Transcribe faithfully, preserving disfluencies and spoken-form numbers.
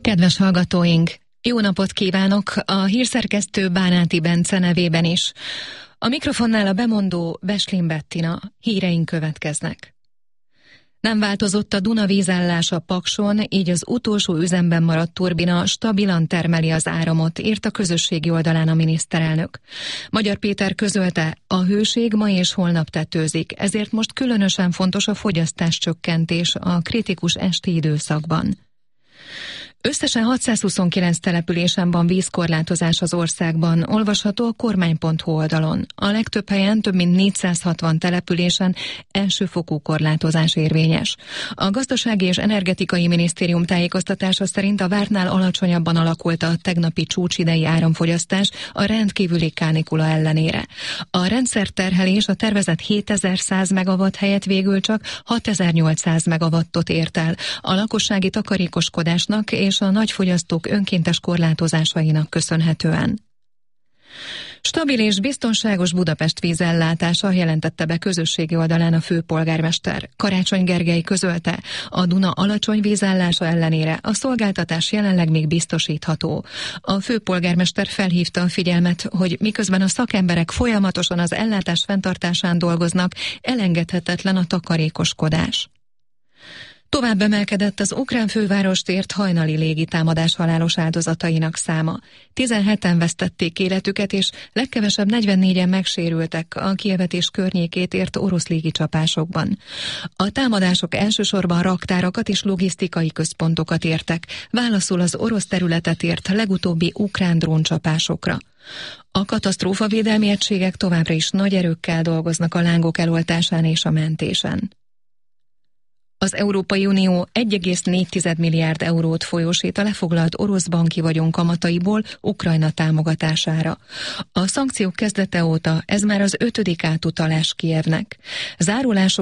Kedves hallgatóink, jó napot kívánok a hírszerkesztő Bánáti Bence nevében is. A mikrofonnál a bemondó Beslin Bettina, híreink következnek. Nem változott a Duna vízállása Pakson, így az utolsó üzemben maradt turbina stabilan termeli az áramot, írt a közösségi oldalán a miniszterelnök. Magyar Péter közölte, a hőség ma és holnap tetőzik, ezért most különösen fontos a fogyasztás csökkentés a kritikus esti időszakban. Összesen hatszázhuszonkilenc településen van vízkorlátozás az országban, olvasható a kormány pont hu oldalon. A legtöbb helyen, több mint négyszázhatvan településen elsőfokú korlátozás érvényes. A Gazdasági és Energetikai Minisztérium tájékoztatása szerint a vártnál alacsonyabban alakult a tegnapi csúcsidei áramfogyasztás a rendkívüli kánikula ellenére. A rendszerterhelés a tervezett hétezer-száz megawatt helyett végül csak hatezer-nyolcszáz megawattot ért el. A lakossági takarékoskodásnak és a nagyfogyasztók önkéntes korlátozásainak köszönhetően. Stabil és biztonságos Budapest vízellátása, jelentette be közösségi oldalán a főpolgármester. Karácsony Gergely közölte, a Duna alacsony vízállása ellenére a szolgáltatás jelenleg még biztosítható. A főpolgármester felhívta a figyelmet, hogy miközben a szakemberek folyamatosan az ellátás fenntartásán dolgoznak, elengedhetetlen a takarékoskodás. Tovább emelkedett az ukrán fővárost ért hajnali légitámadás halálos áldozatainak száma. tizenheten vesztették életüket, és legkevesebb negyvennégyen megsérültek a Kijevet és környékét ért orosz légicsapásokban. A támadások elsősorban raktárakat és logisztikai központokat értek, válaszul az orosz területet ért legutóbbi ukrán dróncsapásokra. A katasztrófavédelmi egységek továbbra is nagy erőkkel dolgoznak a lángok eloltásán és a mentésen. Az Európai Unió egy egész négy milliárd eurót folyósít a lefoglalt orosz banki vagyon kamataiból Ukrajna támogatására. A szankciók kezdete óta ez már az ötödik átutalás Kijevnek. Zárulások